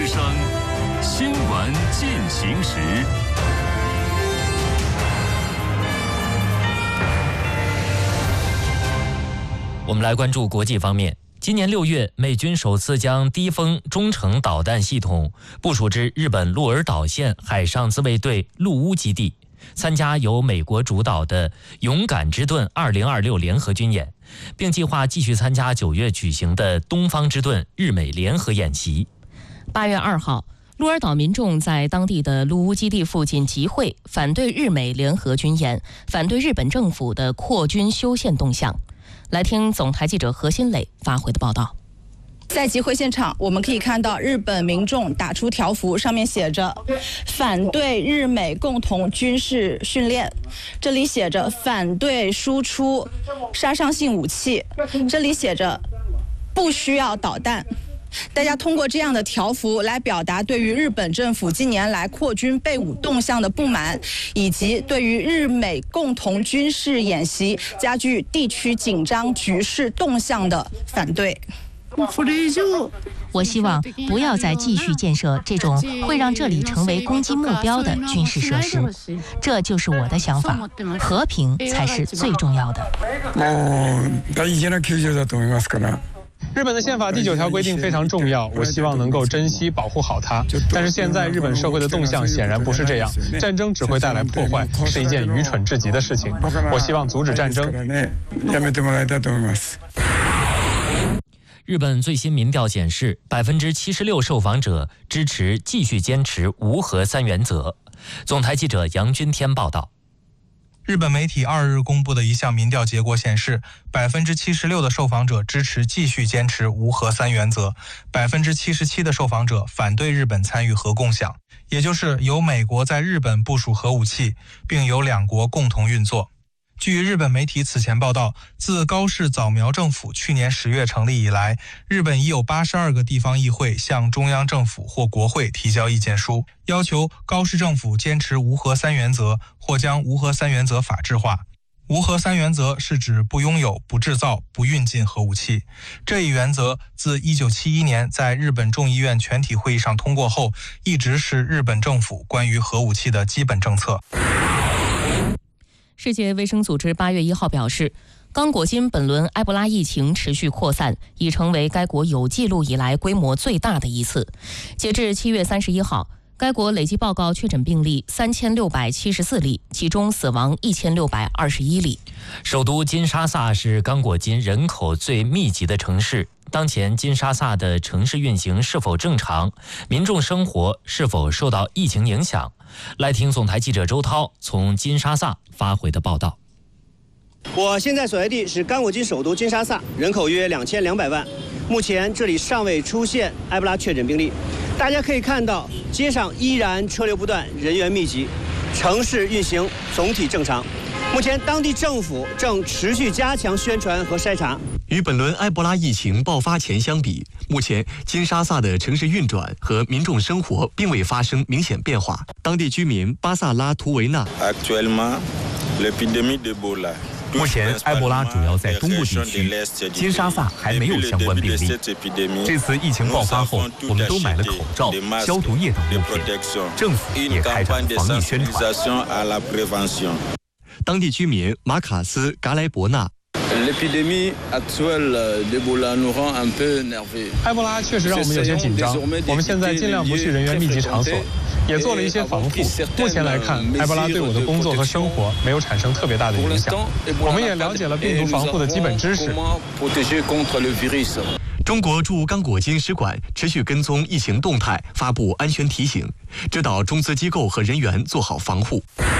之声，新闻进行时。 我们来关注国际方面。今年6月，美军首次将低风中程导弹系统部署至日本鹿儿岛县海上自卫队陆屋基地，参加由美国主导的“勇敢之盾2026”联合军演，并计划继续参加9月举行的“东方之盾”日美联合演习。 8月2号，鹿儿岛民众在当地的陆屋基地附近集会，反对日美联合军演，反对日本政府的扩军修宪动向。来听总台记者何新磊发回的报道。 在集会现场，我们可以看到日本民众打出条幅，上面写着“反对日美共同军事训练”，这里写着“反对输出杀伤性武器”，这里写着“不需要导弹”。大家通过这样的条幅来表达对于日本政府近年来扩军备武动向的不满，以及对于日美共同军事演习加剧地区紧张局势动向的反对。 我希望不要再继续建设这种会让这里成为攻击目标的军事设施，这就是我的想法。和平才是最重要的。 日本的宪法第9条规定非常重要，我希望能够珍惜保护好它。但是现在日本社会的动向显然不是这样，战争只会带来破坏，是一件愚蠢至极的事情。我希望阻止战争。 日本最新民调显示，76%受访者支持继续坚持无核3原则。总台记者杨军天报道。 日本媒体2日公布的一项民调结果显示，76%的受访者支持继续坚持无核3原则，77%的受访者反对日本参与核共享，也就是由美国在日本部署核武器，并由两国共同运作。据日本媒体此前报道，自高市早苗政府去年10月成立以来，日本已有82个地方议会向中央政府或国会提交意见书，要求高市政府坚持无核3原则，或将无核3原则法制化。无核3原则是指不拥有、不制造、不运进核武器。这一原则自1971年在日本众议院全体会议上通过后，一直是日本政府关于核武器的基本政策。 世界卫生组织8月1号表示，刚果金本轮埃博拉疫情持续扩散，已成为该国有记录以来规模最大的一次。截至7月31号，该国累计报告确诊病例3674例，其中死亡1621例。 首都金沙萨是刚果金人口最密集的城市。当前金沙萨的城市运行是否正常？民众生活是否受到疫情影响？来听总台记者周涛从金沙萨发回的报道。 我现在所在地是刚果金首都金沙萨，人口约2200万。目前这里尚未出现埃博拉确诊病例。大家可以看到，街上依然车流不断，人员密集，城市运行总体正常。目前当地政府正持续加强宣传和筛查。 与本轮埃博拉疫情爆发前相比，目前金沙萨的城市运转和民众生活并未发生明显变化。当地居民巴萨拉图维纳。 目前埃博拉主要在东部地区，金沙萨还没有相关病例。这次疫情爆发后，我们都买了口罩、消毒液等物品，政府也开展了防疫宣传。 当地居民马卡斯·嘎莱伯纳。 埃博拉确实让我们有些紧张，我们现在尽量不去人员密集场所，也做了一些防护。目前来看，埃博拉对我的工作和生活没有产生特别大的影响。我们也了解了病毒防护的基本知识。 中国驻刚果金使馆持续跟踪疫情动态，发布安全提醒，指导中资机构和人员做好防护。